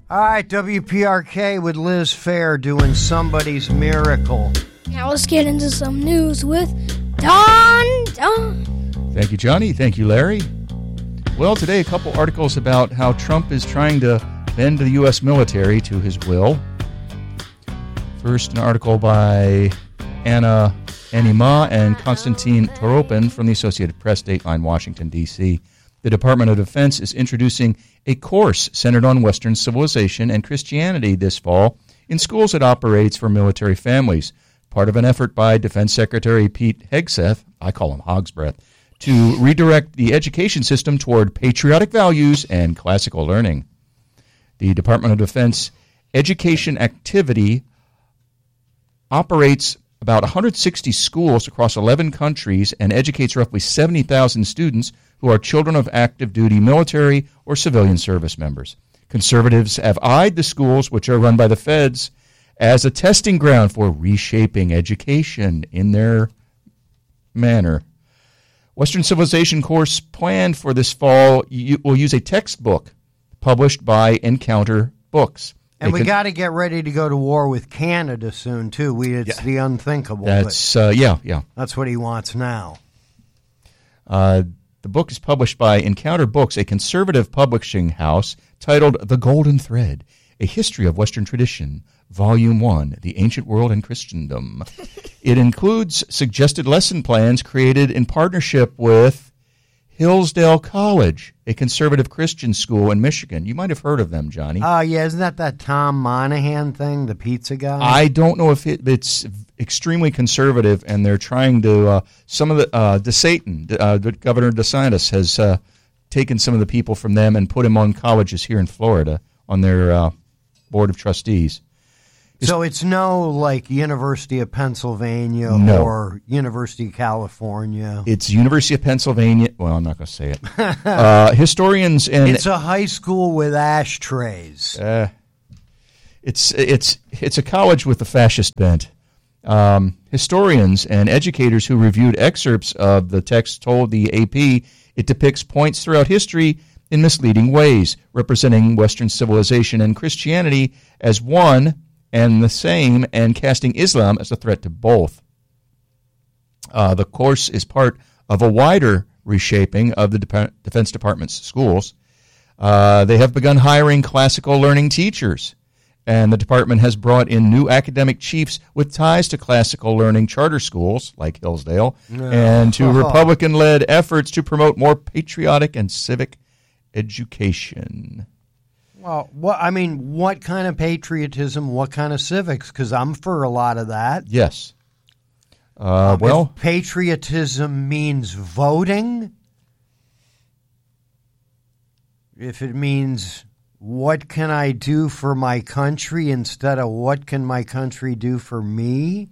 All right, WPRK with Liz Fair doing Somebody's Miracle. Now let's get into some news with Don. Thank you, Johnny. Thank you, Larry. Well, today a couple articles about how Trump is trying to bend the U.S. military to his will. First, an article by Anna Anima and Konstantin Toropin from the Associated Press, Dateline, Washington, D.C. The Department of Defense is introducing a course centered on Western civilization and Christianity this fall in schools it operates for military families, part of an effort by Defense Secretary Pete Hegseth, I call him Hog's Breath, to redirect the education system toward patriotic values and classical learning. The Department of Defense Education Activity operates about 160 schools across 11 countries and educates roughly 70,000 students who are children of active duty military or civilian service members. Conservatives have eyed the schools, which are run by the feds, as a testing ground for reshaping education in their manner. Western Civilization course planned for this fall will use a textbook published by Encounter Books. And we got to get ready to go to war with Canada soon, too. It's the unthinkable. That's, That's what he wants now. The book is published by Encounter Books, a conservative publishing house, titled The Golden Thread, A History of Western Tradition, Volume 1, The Ancient World and Christendom. It includes suggested lesson plans created in partnership with Hillsdale College, a conservative Christian school in Michigan. You might have heard of them, Johnny. Yeah, isn't that Tom Monahan thing, the pizza guy? I don't know if it's extremely conservative, and they're trying to, some of the, Governor DeSantis has taken some of the people from them and put them on colleges here in Florida on their board of trustees. So it's no like University of Pennsylvania or University of California. It's University of Pennsylvania. Well, I'm not going to say it. Historians and it's a high school with ashtrays. It's a college with a fascist bent. Historians and educators who reviewed excerpts of the text told the AP it depicts points throughout history in misleading ways, representing Western civilization and Christianity as one and the same, and casting Islam as a threat to both. The course is part of a wider reshaping of the Defense Department's schools. They have begun hiring classical learning teachers, and the department has brought in new academic chiefs with ties to classical learning charter schools like Hillsdale and to Republican-led efforts to promote more patriotic and civic education. Well, what kind of patriotism, what kind of civics? Because I'm for a lot of that. Yes. If patriotism means voting, if it means what can I do for my country instead of what can my country do for me?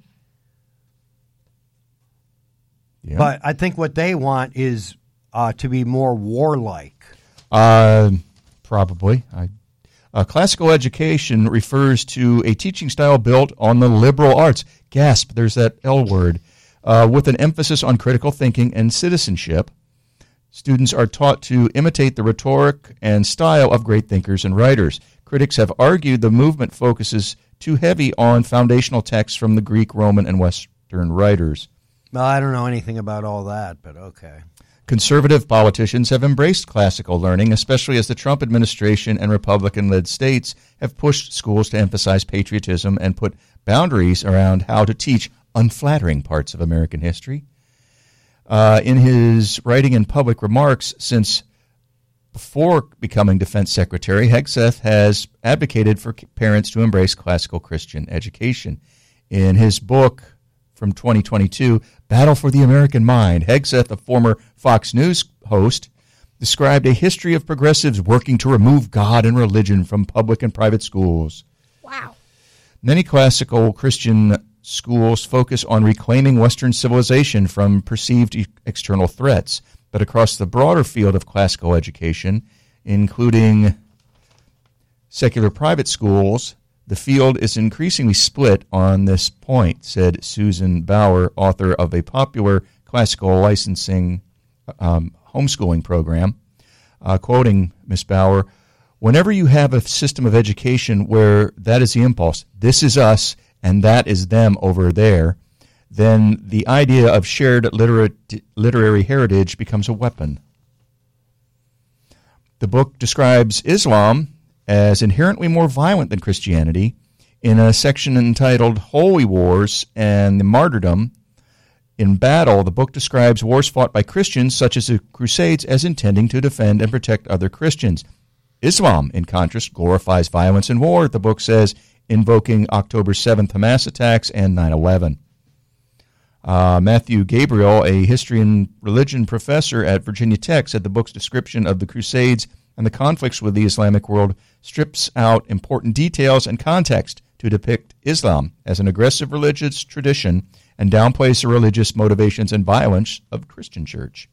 Yeah. But I think what they want is to be more warlike. Probably. Classical education refers to a teaching style built on the liberal arts. Gasp, there's that L word. With an emphasis on critical thinking and citizenship. Students are taught to imitate the rhetoric and style of great thinkers and writers. Critics have argued the movement focuses too heavy on foundational texts from the Greek, Roman, and Western writers. Well, I don't know anything about all that, but okay. Conservative politicians have embraced classical learning, especially as the Trump administration and Republican-led states have pushed schools to emphasize patriotism and put boundaries around how to teach unflattering parts of American history. In his writing and public remarks since before becoming Defense Secretary, Hegseth has advocated for parents to embrace classical Christian education. In his book from 2022, Battle for the American Mind, Hegseth, a former Fox News host, described a history of progressives working to remove God and religion from public and private schools. Wow. Many classical Christian schools focus on reclaiming Western civilization from perceived external threats, but across the broader field of classical education, including secular private schools, the field is increasingly split on this point, said Susan Bauer, author of a popular classical licensing homeschooling program. Quoting Ms. Bauer, Whenever you have a system of education where that is the impulse, this is us and that is them over there, then the idea of shared literary heritage becomes a weapon. The book describes Islam as inherently more violent than Christianity. In a section entitled Holy Wars and the Martyrdom in Battle, the book describes wars fought by Christians, such as the Crusades, as intending to defend and protect other Christians. Islam, in contrast, glorifies violence and war, the book says, invoking October 7th Hamas attacks and 9/11. Matthew Gabriel, a history and religion professor at Virginia Tech, said the book's description of the Crusades and the conflicts with the Islamic world strips out important details and context to depict Islam as an aggressive religious tradition and downplays the religious motivations and violence of the Christian church.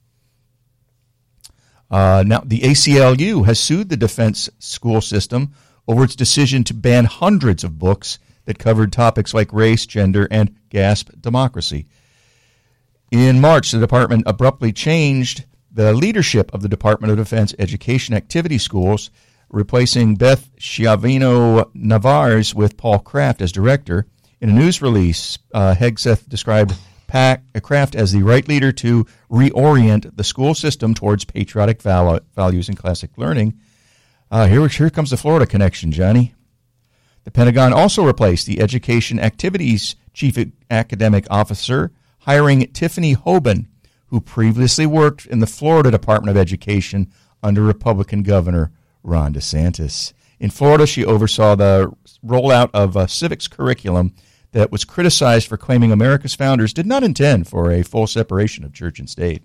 Now, the ACLU has sued the defense school system over its decision to ban hundreds of books that covered topics like race, gender, and, gasp, democracy. In March, the department abruptly changed the leadership of the Department of Defense Education Activity Schools, replacing Beth Schiavino-Navarez with Paul Kraft as director. In a news release, Hegseth described Kraft as the right leader to reorient the school system towards patriotic values and classic learning. Here comes the Florida connection, Johnny. The Pentagon also replaced the Education Activities Chief Academic Officer, hiring Tiffany Hoban, who previously worked in the Florida Department of Education under Republican Governor Ron DeSantis. In Florida, she oversaw the rollout of a civics curriculum that was criticized for claiming America's founders did not intend for a full separation of church and state.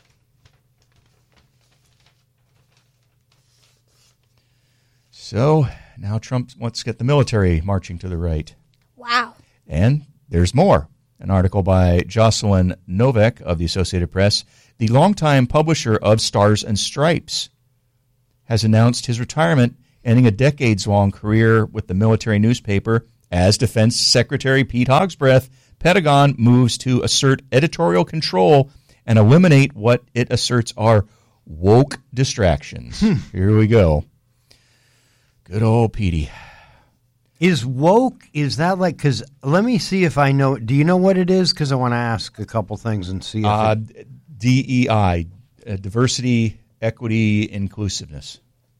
So now Trump wants to get the military marching to the right. Wow. And there's more. An article by Jocelyn Novak of the Associated Press, the longtime publisher of Stars and Stripes, has announced his retirement, ending a decades-long career with the military newspaper. As Defense Secretary Pete Hogsbreath, Pentagon moves to assert editorial control and eliminate what it asserts are woke distractions. Here we go. Good old Petey. Is woke, is that like, because let me see if I know, do you know what it is? Because I want to ask a couple things and see if DEI, diversity, equity, inclusiveness.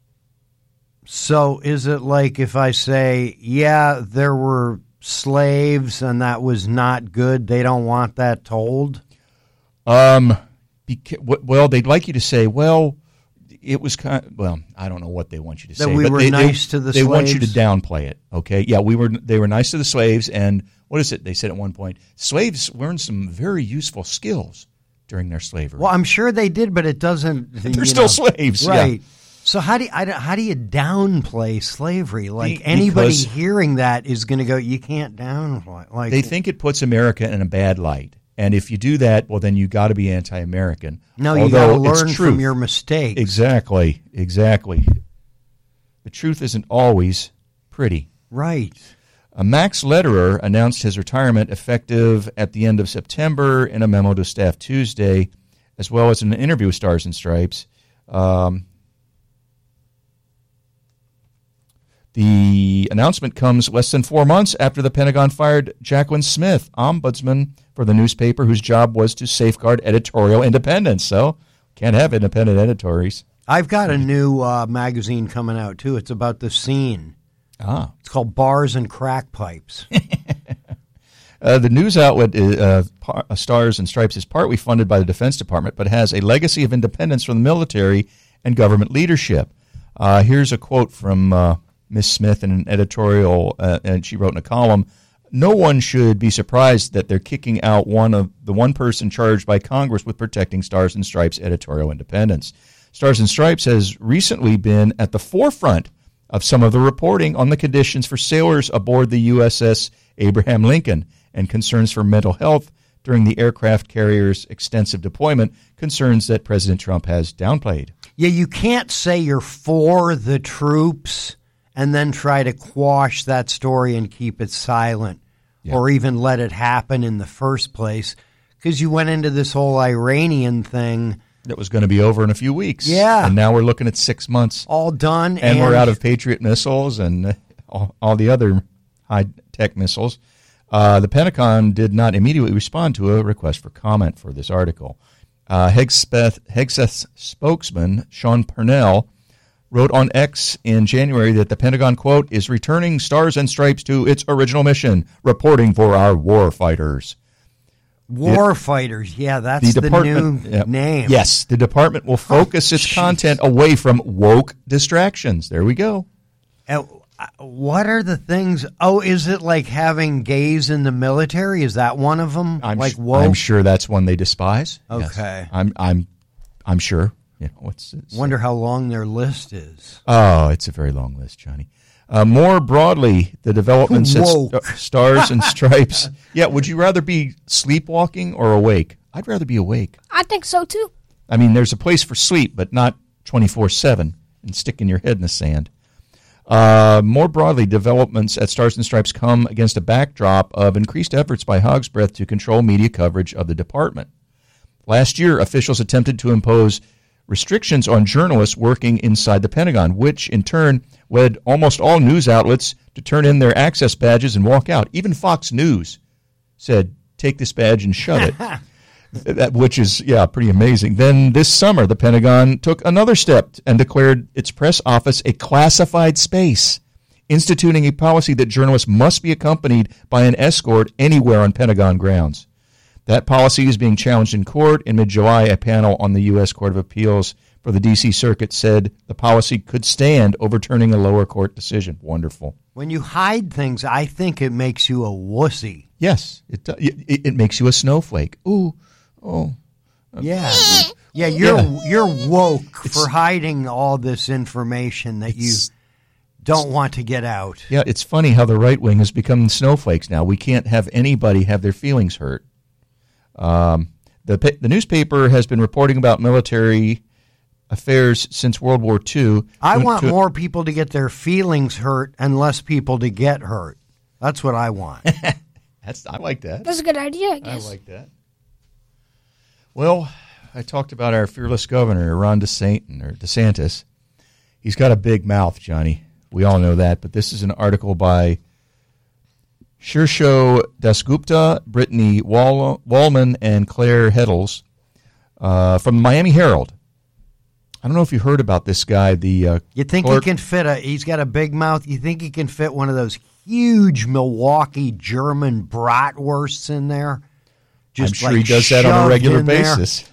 So is it like if I say, yeah, there were slaves and that was not good, they don't want that told? Well, they'd like you to say, well, it was kind of, well, I don't know what they want you to say. That we were nice to the slaves? They want you to downplay it, okay? Yeah, they were nice to the slaves, and what is it? They said at one point, slaves learned some very useful skills during their slavery. Well, I'm sure they did, but it doesn't. They're still slaves, right? Yeah. So how do you downplay slavery? Like anybody hearing that is going to go, you can't downplay. Like they think it puts America in a bad light, and if you do that, well, then you got to be anti-American. No, you got to learn from your mistakes. Exactly. The truth isn't always pretty. Right. Max Lederer announced his retirement effective at the end of September in a memo to staff Tuesday, as well as in an interview with Stars and Stripes. The announcement comes less than 4 months after the Pentagon fired Jacqueline Smith, ombudsman for the newspaper, whose job was to safeguard editorial independence. So, can't have independent editors. I've got a new magazine coming out, too. It's about the scene. It's called Bars and Crack Pipes. The news outlet Stars and Stripes is partly funded by the Defense Department, but has a legacy of independence from the military and government leadership. Here's a quote from Miss Smith in an editorial, and she wrote in a column, "No one should be surprised that they're kicking out one person charged by Congress with protecting Stars and Stripes editorial independence. Stars and Stripes has recently been at the forefront of some of the reporting on the conditions for sailors aboard the USS Abraham Lincoln and concerns for mental health during the aircraft carrier's extensive deployment, concerns that President Trump has downplayed." Yeah, you can't say you're for the troops and then try to quash that story and keep it silent, or even let it happen in the first place, because you went into this whole Iranian thing that was going to be over in a few weeks. Yeah. And now we're looking at 6 months. All done. And we're out of Patriot missiles and all the other high-tech missiles. The Pentagon did not immediately respond to a request for comment for this article. Hegseth's spokesman, Sean Purnell, wrote on X in January that the Pentagon, quote, is returning Stars and Stripes to its original mission, reporting for our war fighters. War fighters, yeah, that's the new name. Yes, the department will focus its content away from woke distractions. There we go. What are the things? Oh, is it like having gays in the military? Is that one of them? Woke? I'm sure that's one they despise. Okay, yes. I'm sure. You know, wonder how long their list is. Oh, it's a very long list, Johnny. More broadly, the developments at Stars and Stripes. Yeah, would you rather be sleepwalking or awake? I'd rather be awake. I think so, too. I mean, there's a place for sleep, but not 24/7 and sticking your head in the sand. More broadly, developments at Stars and Stripes come against a backdrop of increased efforts by Hog's Breath to control media coverage of the department. Last year, officials attempted to impose restrictions on journalists working inside the Pentagon, which in turn led almost all news outlets to turn in their access badges and walk out. Even Fox News said, take this badge and shove it, which is, pretty amazing. Then this summer, the Pentagon took another step and declared its press office a classified space, instituting a policy that journalists must be accompanied by an escort anywhere on Pentagon grounds. That policy is being challenged in court. In mid-July, a panel on the U.S. Court of Appeals for the D.C. Circuit said the policy could stand, overturning a lower court decision. Wonderful. When you hide things, I think it makes you a wussy. Yes, it makes you a snowflake. Ooh, oh. Yeah. Yeah, you're woke for hiding all this information that you don't want to get out. Yeah, it's funny how the right wing has become snowflakes now. We can't have anybody have their feelings hurt. The newspaper has been reporting about military affairs since World War II. I want more people to get their feelings hurt and less people to get hurt. That's what I want. I like that. That's a good idea, I guess. I like that. Well, I talked about our fearless governor, Ron DeSantis. He's got a big mouth, Johnny. We all know that. But this is an article by Shirsho Dasgupta, Brittany Wallman, and Claire Heddles from the Miami Herald. I don't know if you heard about this guy. You think he can fit he's got a big mouth. You think he can fit one of those huge Milwaukee German bratwursts in there? I'm sure he does that on a regular basis.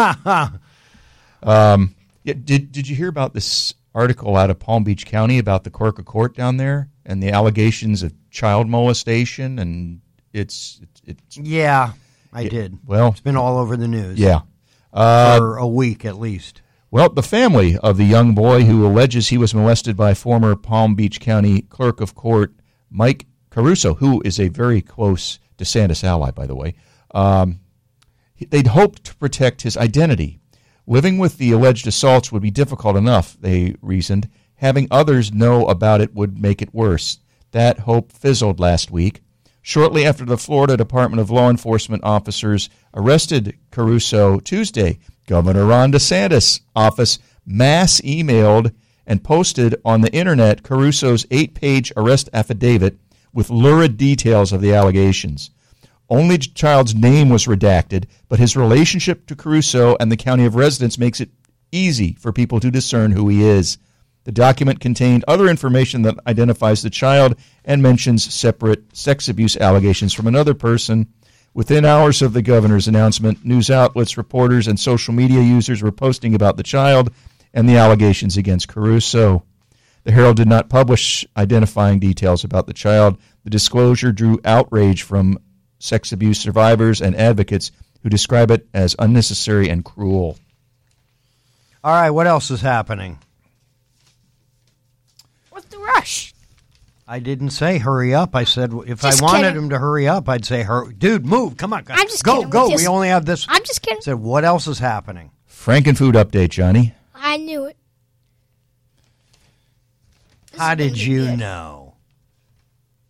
Did you hear about this article out of Palm Beach County about the clerk of court down there and the allegations of child molestation? And it's yeah, I did. Well, it's been all over the news. Yeah, for a week at least. Well, the family of the young boy who alleges he was molested by former Palm Beach County clerk of court Mike Caruso, who is a very close DeSantis ally, by the way, they'd hoped to protect his identity. Living with the alleged assaults would be difficult enough, they reasoned. Having others know about it would make it worse. That hope fizzled last week. Shortly after the Florida Department of Law Enforcement officers arrested Caruso Tuesday, Governor Ron DeSantis' office mass emailed and posted on the internet Caruso's 8-page arrest affidavit with lurid details of the allegations. Only the child's name was redacted, but his relationship to Caruso and the county of residence makes it easy for people to discern who he is. The document contained other information that identifies the child and mentions separate sex abuse allegations from another person. Within hours of the governor's announcement, news outlets, reporters, and social media users were posting about the child and the allegations against Caruso. The Herald did not publish identifying details about the child. The disclosure drew outrage from sex abuse survivors and advocates who describe it as unnecessary and cruel. All right, what else is happening? What's the rush? I didn't say hurry up. I said if Just I wanted kidding. him to hurry up, I'd say, dude, move. Come on. I'm just go, kidding go. with this. We only have this. I'm just kidding. I said, what else is happening? Frankenfood update, Johnny. I knew it. How did you know?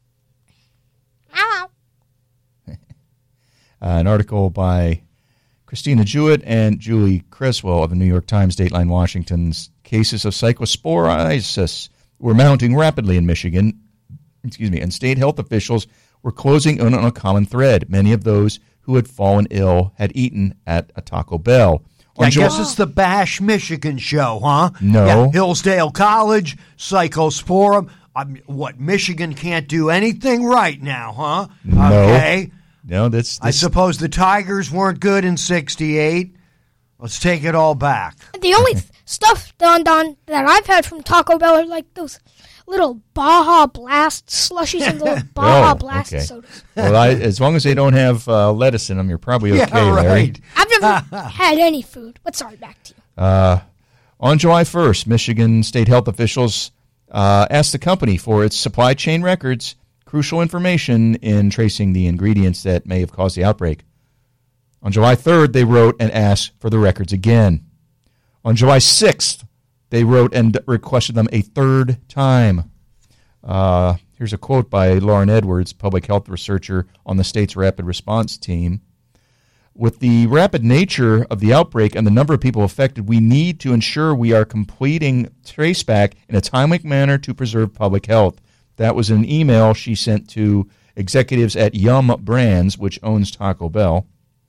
Hello. An article by Christina Jewett and Julie Creswell of the New York Times, Dateline Washington's cases of cyclosporiasis were mounting rapidly in Michigan, and state health officials were closing in on a common thread. Many of those who had fallen ill had eaten at a Taco Bell. I guess it's the Bash Michigan show, huh? No. Yeah, Hillsdale College, Cyclosporum. What, Michigan can't do anything right now, huh? No. Okay. No, that's I suppose the Tigers weren't good in '68. Let's take it all back. The only stuff, Don, that I've had from Taco Bell are like those little Baja Blast slushies and little Baja Blast okay. sodas. Well, as long as they don't have lettuce in them, you're probably okay, Yeah, right. Larry. I've never had any food, but sorry, back to you. On July 1st, Michigan state health officials asked the company for its supply chain records, crucial information in tracing the ingredients that may have caused the outbreak. On July 3rd, they wrote and asked for the records again. On July 6th, they wrote and requested them a third time. Here's a quote by Lauren Edwards, public health researcher on the state's rapid response team. With the rapid nature of the outbreak and the number of people affected, we need to ensure we are completing traceback in a timely manner to preserve public health. That was an email she sent to executives at Yum Brands, which owns Taco Bell.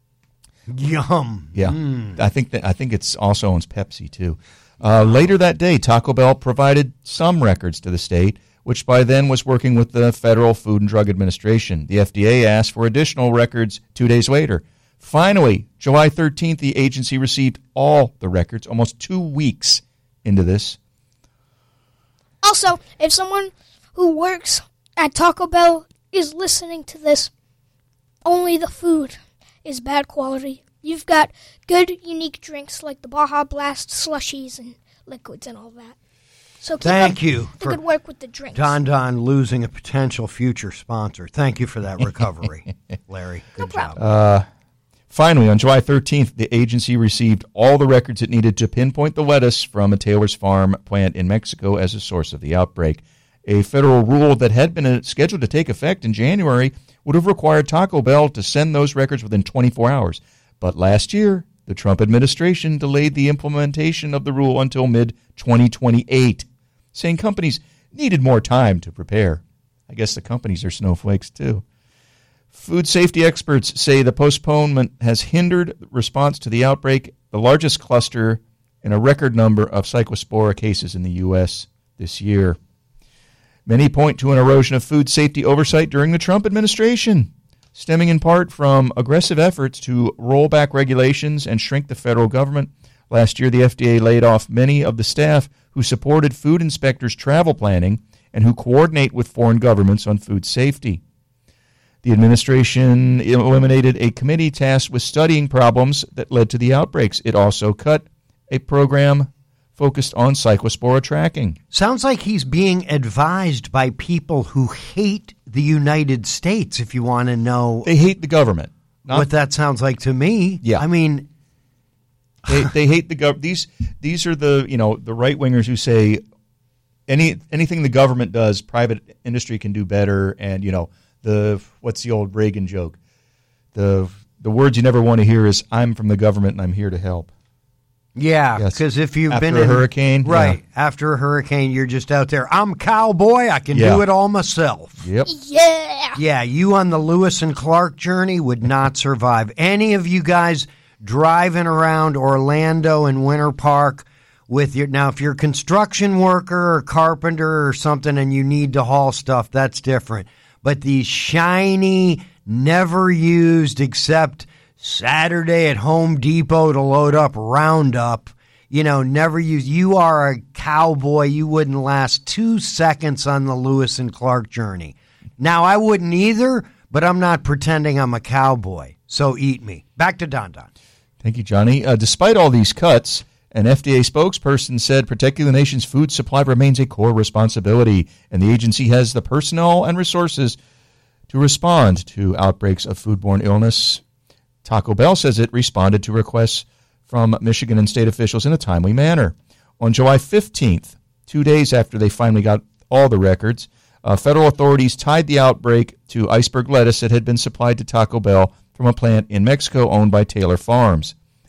Yum. Yeah, I think it also owns Pepsi too. Later that day, Taco Bell provided some records to the state, which by then was working with the Federal Food and Drug Administration. The FDA asked for additional records 2 days later. Finally, July 13th, the agency received all the records, almost 2 weeks into this. Also, if someone who works at Taco Bell is listening to this, only the food is bad quality. You've got good, unique drinks like the Baja Blast slushies and liquids and all that. So Thank you the good work with the drinks. Don losing a potential future sponsor. Thank you for that recovery, Larry. Good job. Finally, on July 13th, the agency received all the records it needed to pinpoint the lettuce from a Taylor's Farm plant in Mexico as a source of the outbreak. A federal rule that had been scheduled to take effect in January would have required Taco Bell to send those records within 24 hours. But last year, the Trump administration delayed the implementation of the rule until mid-2028, saying companies needed more time to prepare. I guess the companies are snowflakes, too. Food safety experts say the postponement has hindered response to the outbreak, the largest cluster in a record number of Cyclospora cases in the U.S. this year. Many point to an erosion of food safety oversight during the Trump administration, stemming in part from aggressive efforts to roll back regulations and shrink the federal government. Last year, the FDA laid off many of the staff who supported food inspectors' travel planning and who coordinate with foreign governments on food safety. The administration eliminated a committee tasked with studying problems that led to the outbreaks. It also cut a program focused on cyclospora tracking. Sounds like he's being advised by people who hate the United States, if you want to know. They hate the government. What that sounds like to me. Yeah. I mean, they hate the government. These are the the right wingers who say anything the government does, private industry can do better. And what's the old Reagan joke? The words you never want to hear is "I'm from the government and I'm here to help." Yeah, because if you've after been a hurricane, right after a hurricane, you're just out there. I'm cowboy. I can do it all myself. Yep. Yeah. You on the Lewis and Clark journey would not survive. Any of you guys driving around Orlando and Winter Park with your now, if you're a construction worker or carpenter or something, and you need to haul stuff, that's different. But these shiny, never used except Saturday at Home Depot to load up Roundup, never use. You are a cowboy. You wouldn't last 2 seconds on the Lewis and Clark journey. Now, I wouldn't either, but I'm not pretending I'm a cowboy. So eat me. Back to Don. Thank you, Johnny. Despite all these cuts, an FDA spokesperson said protecting the nation's food supply remains a core responsibility, and the agency has the personnel and resources to respond to outbreaks of foodborne illness. Taco Bell says it responded to requests from Michigan and state officials in a timely manner. On July 15th, 2 days after they finally got all the records, federal authorities tied the outbreak to iceberg lettuce that had been supplied to Taco Bell from a plant in Mexico owned by Taylor Farms.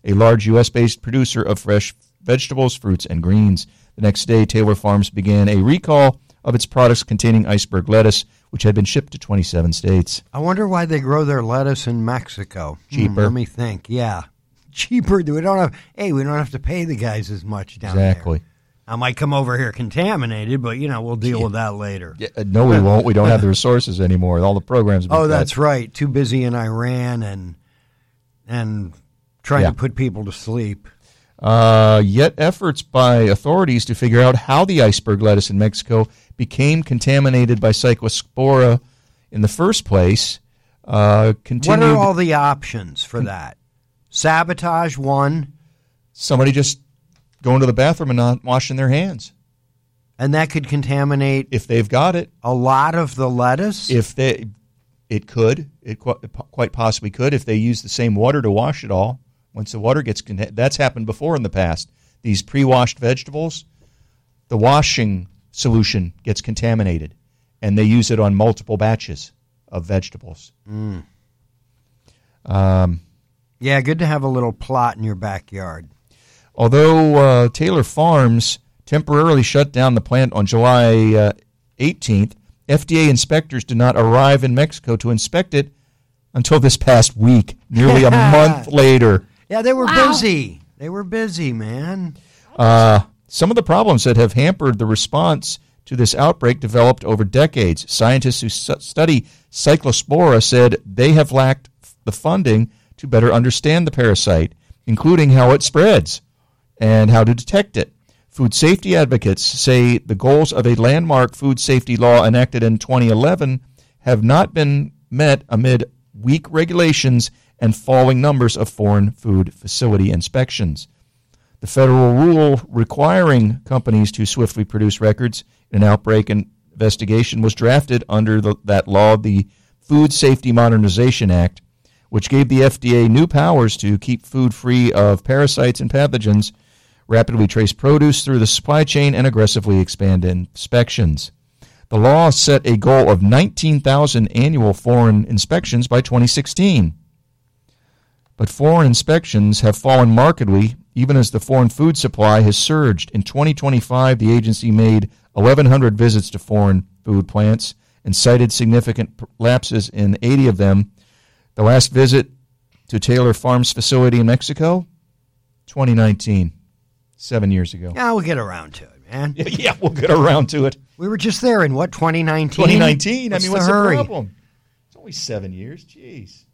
a large U.S.-based producer of fresh vegetables, fruits, and greens. The next day, Taylor Farms began a recall of its products containing iceberg lettuce, which had been shipped to 27 states. I wonder why they grow their lettuce in Mexico. Cheaper. Let me think. Yeah, cheaper. We don't have to pay the guys as much down there. Exactly. I might come over here contaminated, but we'll deal with that later. Yeah, no, we won't. We don't have the resources anymore. All the programs. Oh, that's right. Too busy in Iran and trying to put people to sleep. Yet efforts by authorities to figure out how the iceberg lettuce in Mexico became contaminated by Cyclospora in the first place continued. What are all the options for that? Sabotage, one. Somebody just going to the bathroom and not washing their hands. And that could contaminate, if they've got it, a lot of the lettuce? It quite possibly could if they use the same water to wash it all. Once the water gets that's happened before in the past. These pre-washed vegetables, the washing solution gets contaminated, and they use it on multiple batches of vegetables. Yeah, good to have a little plot in your backyard. Although Taylor Farms temporarily shut down the plant on July 18th, FDA inspectors did not arrive in Mexico to inspect it until this past week, nearly a month later. Yeah, they were busy. They were busy, man. Some of the problems that have hampered the response to this outbreak developed over decades. Scientists who study Cyclospora said they have lacked the funding to better understand the parasite, including how it spreads and how to detect it. Food safety advocates say the goals of a landmark food safety law enacted in 2011 have not been met amid weak regulations and falling numbers of foreign food facility inspections. The federal rule requiring companies to swiftly produce records in an outbreak investigation was drafted under that law, the Food Safety Modernization Act, which gave the FDA new powers to keep food free of parasites and pathogens, rapidly trace produce through the supply chain, and aggressively expand inspections. The law set a goal of 19,000 annual foreign inspections by 2016. But foreign inspections have fallen markedly, even as the foreign food supply has surged. In 2025, the agency made 1,100 visits to foreign food plants and cited significant lapses in 80 of them. The last visit to Taylor Farms facility in Mexico, 2019, 7 years ago. Yeah, we'll get around to it, man. Yeah, we'll get around to it. We were just there in, 2019? 2019? What's what's the hurry? problem? It's only 7 years. Jeez.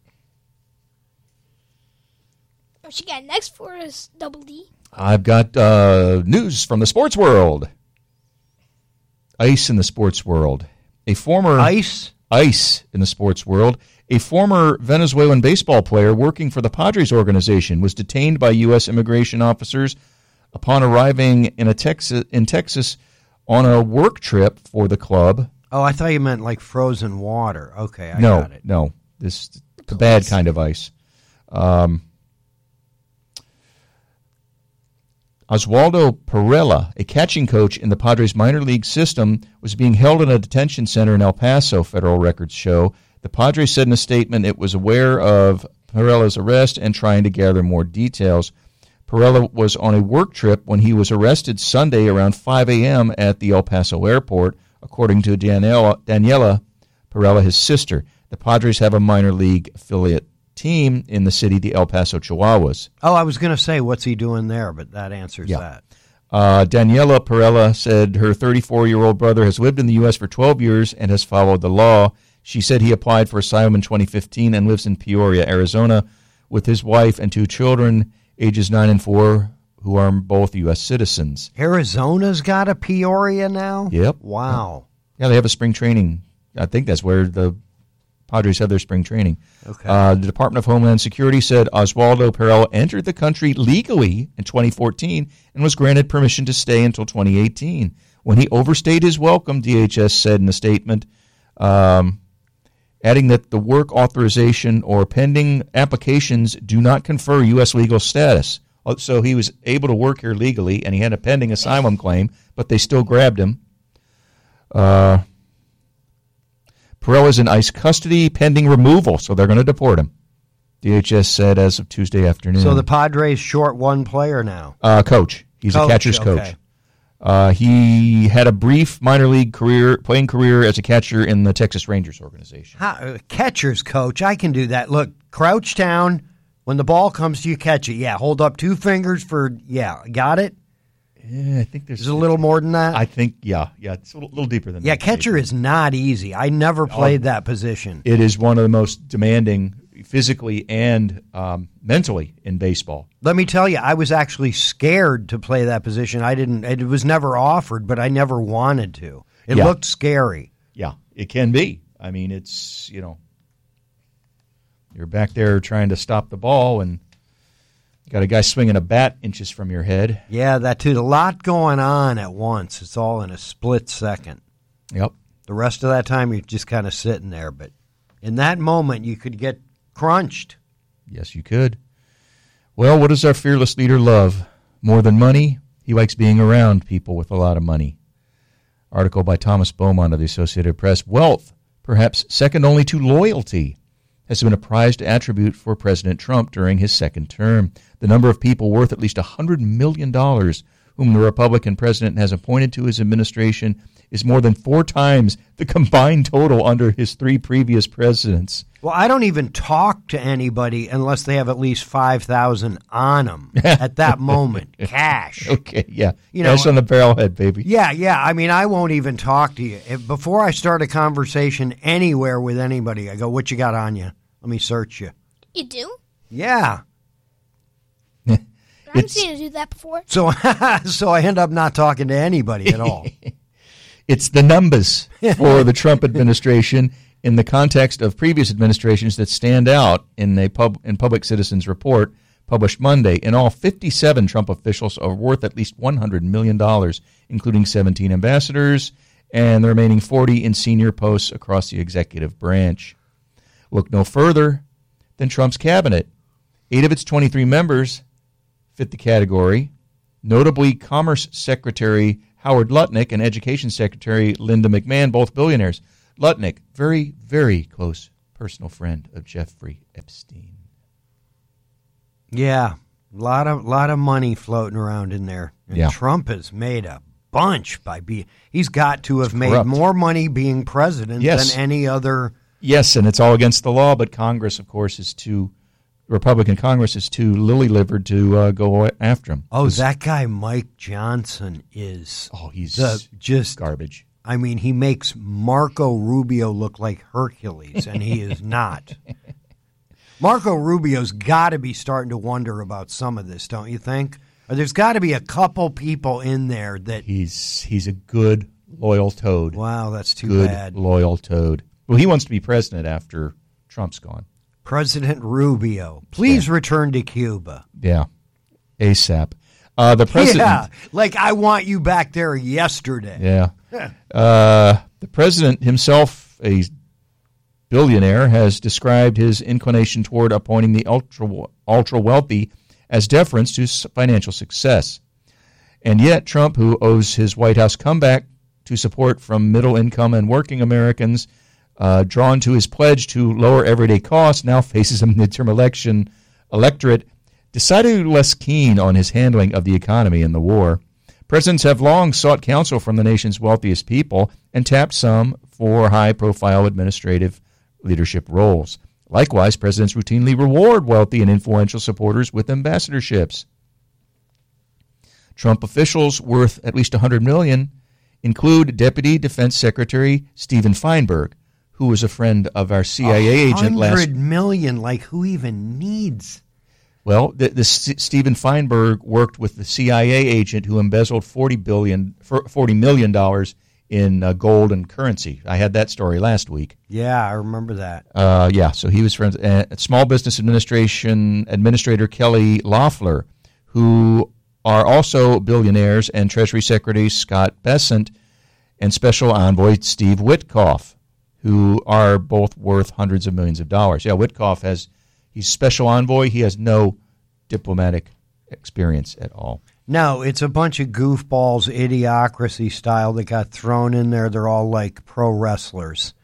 What you got next for us, Double D? I've got news from the sports world. Ice in the sports world. Ice in the sports world. A former Venezuelan baseball player working for the Padres organization was detained by U.S. immigration officers upon arriving in Texas on a work trip for the club. Oh, I thought you meant like frozen water. Okay, I got it. No, this the bad kind of ice. Oswaldo Perella, a catching coach in the Padres minor league system, was being held in a detention center in El Paso, federal records show. The Padres said in a statement it was aware of Perella's arrest and trying to gather more details. Perella was on a work trip when he was arrested Sunday around 5 a.m. at the El Paso airport, according to Daniela Perella, his sister. The Padres have a minor league affiliate team in the city, the El Paso Chihuahuas. Oh, I was going to say, what's he doing there? But that answers that. Daniela Perella said her 34-year-old brother has lived in the U.S. for 12 years and has followed the law. She said he applied for asylum in 2015 and lives in Peoria, Arizona, with his wife and 2 children, ages 9 and 4, who are both U.S. citizens. Arizona's got a Peoria now? Yep. Wow. Yeah, they have a spring training. I think that's where the Padres have their spring training. Okay. The Department of Homeland Security said Oswaldo Perella entered the country legally in 2014 and was granted permission to stay until 2018. When he overstayed his welcome, DHS said in a statement, adding that the work authorization or pending applications do not confer U.S. legal status. So he was able to work here legally, and he had a pending asylum claim, but they still grabbed him. Perella's in ICE custody pending removal, so they're going to deport him. DHS said as of Tuesday afternoon. So the Padres short one player now. Coach. He's a catcher's coach. Okay. He had a brief minor league playing career as a catcher in the Texas Rangers organization. Catcher's coach, I can do that. Look, crouch down. When the ball comes to you, catch it. Yeah, hold up 2 fingers got it? Yeah, I think there's a little more than that. I think, it's a little deeper than that. Yeah, catcher is not easy. I never played that position. It is one of the most demanding physically and mentally in baseball. Let me tell you, I was actually scared to play that position. It was never offered, but I never wanted to. It looked scary. Yeah, it can be. I mean, it's, you're back there trying to stop the ball and you got a guy swinging a bat inches from your head. Yeah, that too. A lot going on at once. It's all in a split second. Yep. The rest of that time, you're just kind of sitting there. But in that moment, you could get crunched. Yes, you could. Well, what does our fearless leader love? More than money, he likes being around people with a lot of money. Article by Thomas Beaumont of the Associated Press. Wealth, perhaps second only to loyalty, has been a prized attribute for President Trump during his second term. The number of people worth at least $100 million whom the Republican president has appointed to his administration is more than 4 times the combined total under his 3 previous presidents. Well, I don't even talk to anybody unless they have at least $5,000 on them at that moment, cash. Okay, yeah. Cash on the barrelhead, baby. Yeah. I mean, I won't even talk to you. Before I start a conversation anywhere with anybody, I go, what you got on you? Let me search you. You do? Yeah. I haven't seen you do that before. So I end up not talking to anybody at all. It's the numbers for the Trump administration in the context of previous administrations that stand out in Public Citizen's report published Monday. In all, 57 Trump officials are worth at least $100 million, including 17 ambassadors and the remaining 40 in senior posts across the executive branch. Look no further than Trump's cabinet. 8 of its 23 members fit the category, notably Commerce Secretary Howard Lutnick and Education Secretary Linda McMahon, both billionaires. Lutnick, very, very close personal friend of Jeffrey Epstein. Yeah, a lot of money floating around in there. And Trump has made a bunch he's got to have made more money being president than any other. Yes, and it's all against the law, but Congress, of course, Republican Congress is too lily-livered to go after him. Oh, that guy Mike Johnson is he's just garbage. I mean, he makes Marco Rubio look like Hercules, and he is not. Marco Rubio's got to be starting to wonder about some of this, don't you think? Or there's got to be a couple people in there that... He's a good, loyal toad. Wow, that's too bad. Good, loyal toad. Well, he wants to be president after Trump's gone. President Rubio, please return to Cuba. Yeah, ASAP. The president, yeah, like I want you back there yesterday. Yeah. The president himself, a billionaire, has described his inclination toward appointing the ultra wealthy as deference to financial success. And yet, Trump, who owes his White House comeback to support from middle income and working Americans, drawn to his pledge to lower everyday costs, now faces a midterm electorate decidedly less keen on his handling of the economy and the war. Presidents have long sought counsel from the nation's wealthiest people and tapped some for high-profile administrative leadership roles. Likewise, presidents routinely reward wealthy and influential supporters with ambassadorships. Trump officials worth at least $100 million include Deputy Defense Secretary Stephen Feinberg, who was a friend of our CIA agent $100 million, like who even needs? Well, the Stephen Feinberg worked with the CIA agent who embezzled $40 million in gold and currency. I had that story last week. Yeah, I remember that. So he was friends. Small Business Administrator Kelly Loeffler, who are also billionaires, and Treasury Secretary Scott Bessent and Special Envoy Steve Witkoff, who are both worth hundreds of millions of dollars. Yeah, Witkoff he's Special Envoy. He has no diplomatic experience at all. No, it's a bunch of goofballs, idiocracy style that got thrown in there. They're all like pro wrestlers.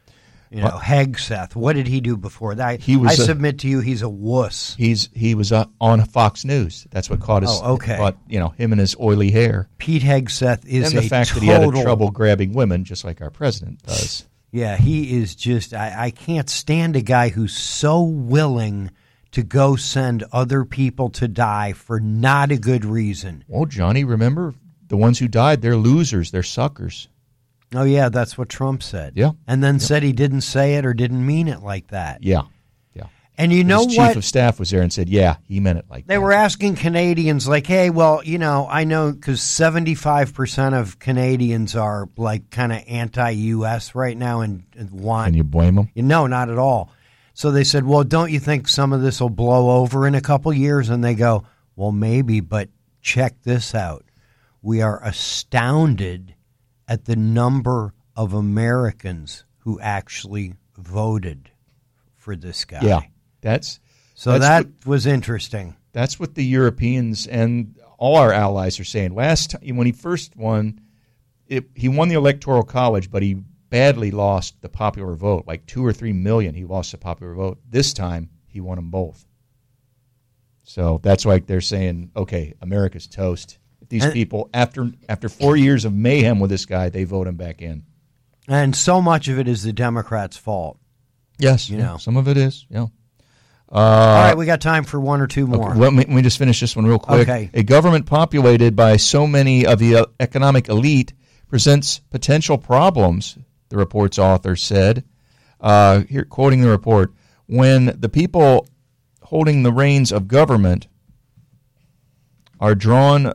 You know, Hegseth. What did he do before that? I submit to you, he's a wuss. He was on Fox News. That's what caught us. Oh, okay. Caught, him and his oily hair. Pete Hegseth is and the fact that he had trouble grabbing women, just like our president does. Yeah, he is just. I can't stand a guy who's so willing to go send other people to die for not a good reason. Well, Johnny, remember the ones who died? They're losers. They're suckers. Oh, yeah, that's what Trump said. Yeah. And then said he didn't say it or didn't mean it like that. Yeah. And you know what? His chief of staff was there and said, yeah, he meant it like that. They were asking Canadians, like, hey, well, I know because 75% of Canadians are, like, kind of anti-U.S. right now and want... Can you blame them? No, not at all. So they said, well, don't you think some of this will blow over in a couple years? And they go, well, maybe, but check this out. We are astounded at the number of Americans who actually voted for this guy. Yeah. That was interesting. That's what the Europeans and all our allies are saying. Last time, when he first won, he won the Electoral College, but he badly lost the popular vote, like 2 or 3 million. He lost the popular vote. This time, he won them both. So that's why they're saying, okay, America's toast. If these people, after 4 years of mayhem with this guy, they vote him back in. And so much of it is the Democrats' fault. Yes, some of it is, yeah. All right, we got time for one or two more. Okay, let me just finish this one real quick. Okay. A government populated by so many of the economic elite presents potential problems, the report's author said. Here, quoting the report, when the people holding the reins of government are drawn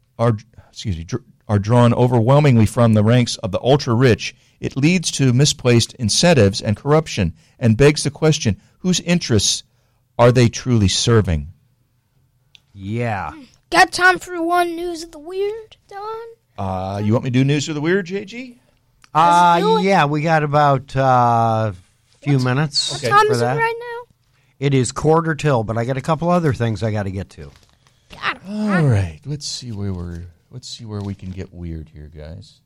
overwhelmingly from the ranks of the ultra-rich, it leads to misplaced incentives and corruption and begs the question, whose interests are they truly serving? Yeah. Got time for one news of the weird, Don? You want me to do news of the weird, JG? Yeah, we got about a few minutes. What time is it right now? It is 1:45, but I got a couple other things I got to get to. Got it. All right, let's see where we can get weird here, guys.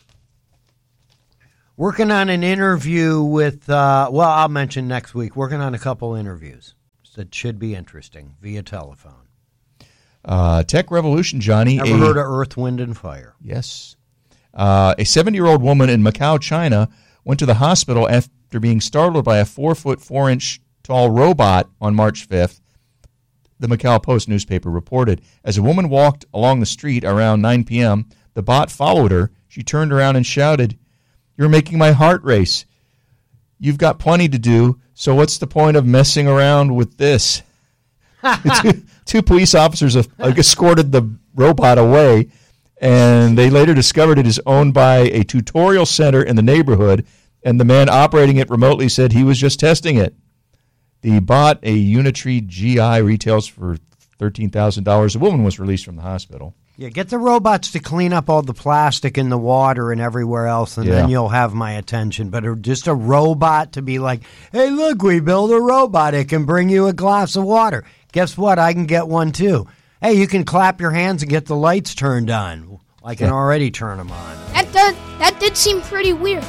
Working on an interview with, I'll mention next week. Working on a couple interviews that should be interesting via telephone. Tech revolution, Johnny. Ever heard of Earth, Wind, and Fire? Yes. A 70-year-old woman in Macau, China, went to the hospital after being startled by a 4-foot 4-inch tall robot on March 5th. The Macau Post newspaper reported. As a woman walked along the street around 9 p.m., the bot followed her. She turned around and shouted, "You're making my heart race. You've got plenty to do, so what's the point of messing around with this?" Two police officers escorted the robot away, and they later discovered it is owned by a tutorial center in the neighborhood, and the man operating it remotely said he was just testing it. The bot, a Unitree GI, retails for $13,000. The woman was released from the hospital. Yeah, get the robots to clean up all the plastic in the water and everywhere else, and then you'll have my attention. But just a robot to be like, hey, look, we built a robot. It can bring you a glass of water. Guess what? I can get one, too. Hey, you can clap your hands and get the lights turned on. I can already turn them on. That did seem pretty weird.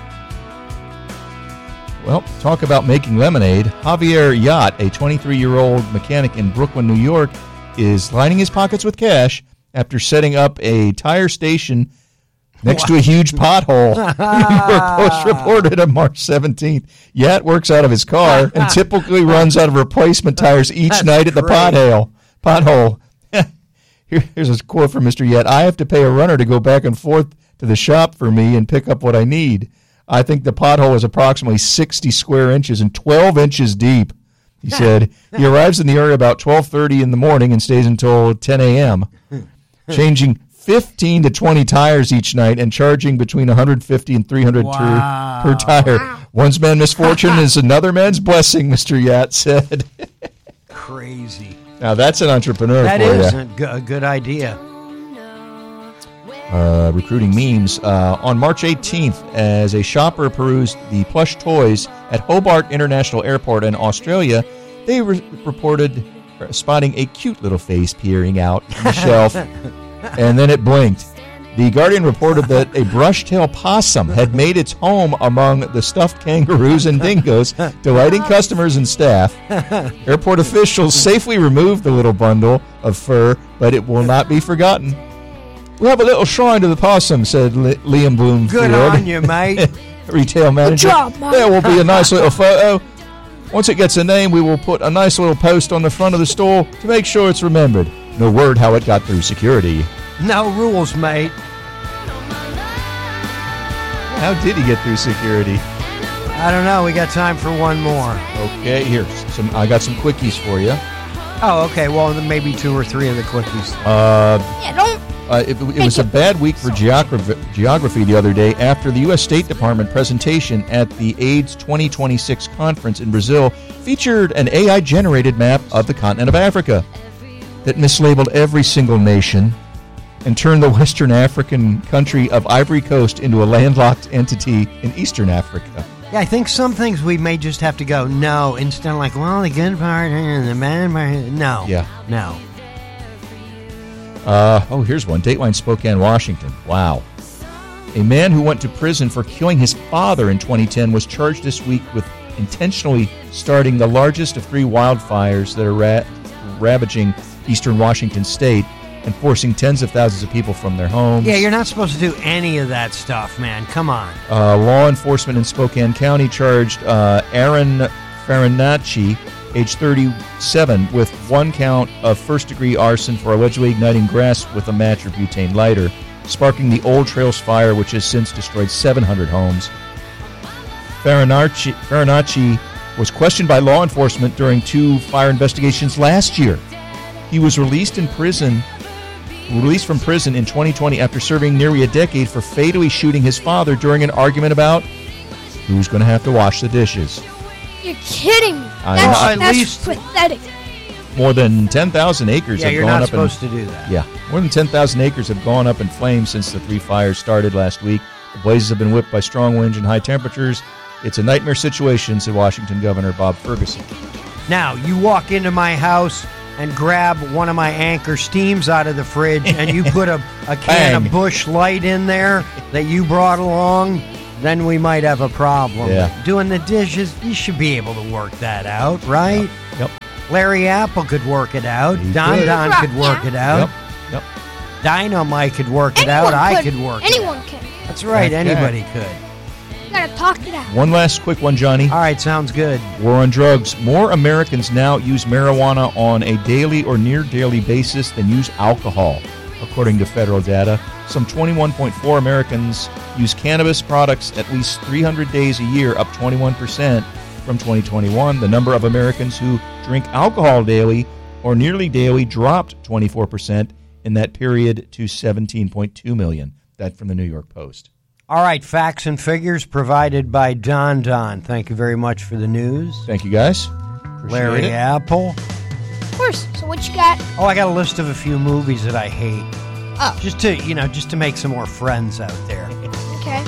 Well, talk about making lemonade. Javier Yacht, a 23-year-old mechanic in Brooklyn, New York, is lining his pockets with cash after setting up a tire station next to a huge pothole. New York Post reported on March 17th. Yacht works out of his car and typically runs out of replacement tires each night at the pothole. Here's a quote from Mr. Yacht. "I have to pay a runner to go back and forth to the shop for me and pick up what I need. I think the pothole is approximately 60 square inches and 12 inches deep," he said. He arrives in the area about 12:30 in the morning and stays until 10 a.m., changing 15 to 20 tires each night and charging between $150 and $300 per tire. Wow. One's man's misfortune is another man's blessing, Mr. Yacht said. Crazy. Now, that's an entrepreneur that for you. That is a good idea. Recruiting memes. On March 18th, as a shopper perused the plush toys at Hobart International Airport in Australia, they reported spotting a cute little face peering out from the shelf, and then it blinked. The Guardian reported that a brush-tailed possum had made its home among the stuffed kangaroos and dingoes, delighting customers and staff. Airport officials safely removed the little bundle of fur, but it will not be forgotten. "We'll have a little shrine to the possum," said Liam Bloomfield. Good on you, mate. Retail manager. Good job, Mike. There will be a nice little photo. Once it gets a name, we will put a nice little post on the front of the store to make sure it's remembered. No word how it got through security. No rules, mate. How did he get through security? I don't know. We got time for one more. Okay, here. I got some quickies for you. Oh, okay. Well, then maybe 2 or 3 of the quickies. Yeah, don't. It was a bad week for geography the other day after the U.S. State Department presentation at the AIDS 2026 conference in Brazil featured an AI-generated map of the continent of Africa that mislabeled every single nation and turned the Western African country of Ivory Coast into a landlocked entity in Eastern Africa. Yeah, I think some things we may just have to go, no, instead of like, well, the good part and the bad part. No. Yeah. No. Here's one. Dateline Spokane, Washington. Wow. A man who went to prison for killing his father in 2010 was charged this week with intentionally starting the largest of 3 wildfires that are ravaging eastern Washington state and forcing tens of thousands of people from their homes. Yeah, you're not supposed to do any of that stuff, man. Come on. Law enforcement in Spokane County charged Aaron Farinacci, age 37, with 1 count of first-degree arson for allegedly igniting grass with a match or butane lighter, sparking the Old Trails fire, which has since destroyed 700 homes. Farinacci was questioned by law enforcement during 2 fire investigations last year. He was released from prison in 2020 after serving nearly a decade for fatally shooting his father during an argument about who's going to have to wash the dishes. You're kidding me. That's pathetic. More than 10,000 acres have you're gone not up. supposed to do that. Yeah, more than 10,000 acres have gone up in flames since the 3 fires started last week. The blazes have been whipped by strong winds and high temperatures. It's a nightmare situation, said Washington Governor Bob Ferguson. Now, you walk into my house and grab one of my Anchor Steams out of the fridge and you put a can of Busch Light in there that you brought along, then we might have a problem. Yeah. Doing the dishes, you should be able to work that out, right? Yep. Larry Apple could work it out. Don could work it out. Yep. Dynamite could work it out. I could work it out. Anyone can. That's right. Anybody could. You gotta talk it out. One last quick one, Johnny. All right, sounds good. War on drugs. More Americans now use marijuana on a daily or near-daily basis than use alcohol, according to federal data. Some 21.4 Americans use cannabis products at least 300 days a year, up 21% from 2021. The number of Americans who drink alcohol daily or nearly daily dropped 24% in that period to 17.2 million. That from the New York Post. All right, facts and figures provided by Don. Thank you very much for the news. Thank you, guys. Larry Apple. Of course. So what you got? Oh, I got a list of a few movies that I hate. Oh. Just to make some more friends out there. Okay.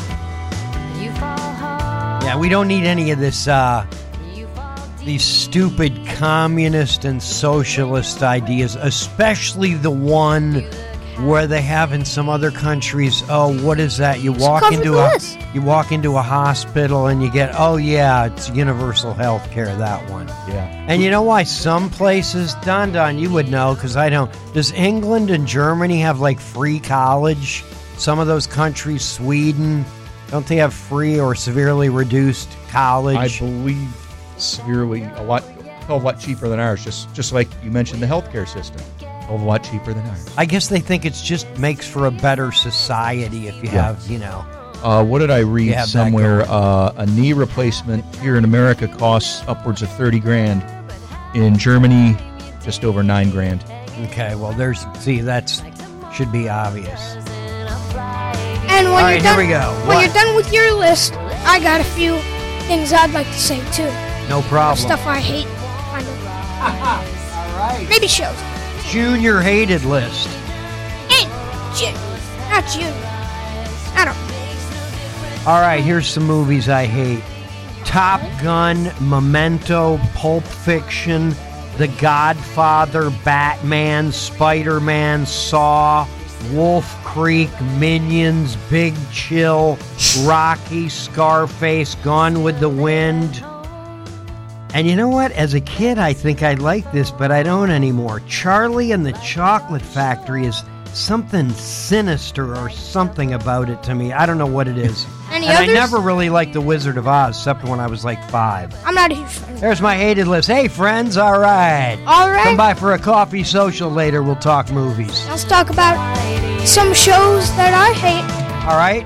Yeah, we don't need any of this, these stupid communist and socialist ideas, especially the one where they have in some other countries. Oh, what is that? You walk into a hospital and you get, oh yeah, it's universal health care, that one. Yeah. And you know why some places, Don, you would know because I don't. Does England and Germany have like free college? Some of those countries, Sweden, don't they have free or severely reduced college? I believe severely a lot cheaper than ours. Just like you mentioned, the healthcare system. A lot cheaper than ours. I guess they think it just makes for a better society if you have, what did I read somewhere? A knee replacement here in America costs upwards of $30,000. In Germany, just over $9,000. Okay, well, that should be obvious. And when All right, here we go. When you're done with your list, I got a few things I'd like to say too. No problem. Stuff I hate. Kind of. All right. Maybe shows. Junior hated list. Hey, not Junior. I don't. All right, here's some movies I hate. Top Gun, Memento, Pulp Fiction, The Godfather, Batman, Spider-Man, Saw, Wolf Creek, Minions, Big Chill, Rocky, Scarface, Gone with the Wind. And you know what? As a kid, I think I liked this, but I don't anymore. Charlie and the Chocolate Factory is something sinister or something about it to me. I don't know what it is. Any and others? I never really liked The Wizard of Oz, except when I was like 5. I'm not a huge fan. There's my hated list. Hey, friends, all right. All right. Come by for a coffee social later. We'll talk movies. Let's talk about some shows that I hate. All right?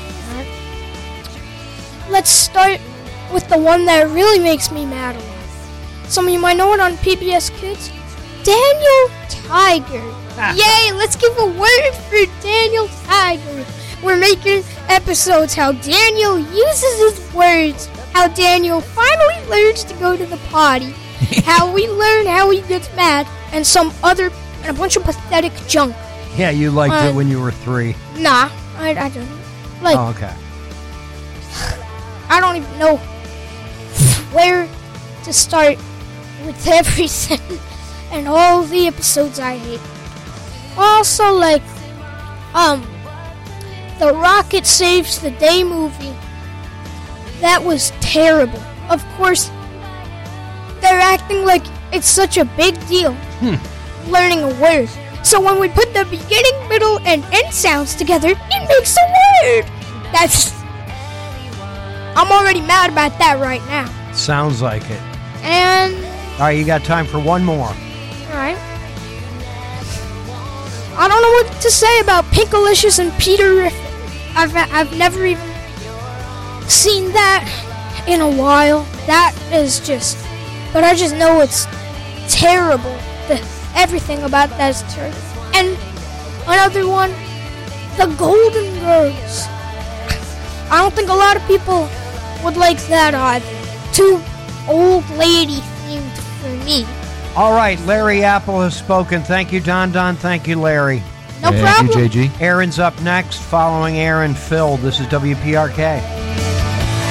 Let's start with the one that really makes me mad a lot. Some of you might know it on PBS Kids. Daniel Tiger. Yay, let's give a word for Daniel Tiger. We're making episodes how Daniel uses his words, how Daniel finally learns to go to the potty, how we learn how he gets mad, and a bunch of pathetic junk. Yeah, you liked it when you were 3. Nah, I don't. Like, Oh, okay. I don't even know where to start with everything and all the episodes I hate. Also, like, the Rocket Saves the Day movie. That was terrible. Of course, they're acting like it's such a big deal learning a word. So when we put the beginning, middle, and end sounds together, it makes a word. I'm already mad about that right now. Sounds like it. And All right, you got time for one more. alright. I don't know what to say about Pinkalicious and Peter Griffin. I've never even seen that in a while. That is just... But I just know it's terrible. Everything about that is terrible. And another one, The Golden Girls. I don't think a lot of people would like that either. Too old lady themed for me. All right, Larry Apple has spoken. Thank you, Don. Thank you, Larry. No Thank problem. you, JG. Aaron's up next. Following Aaron, Phil. This is WPRK.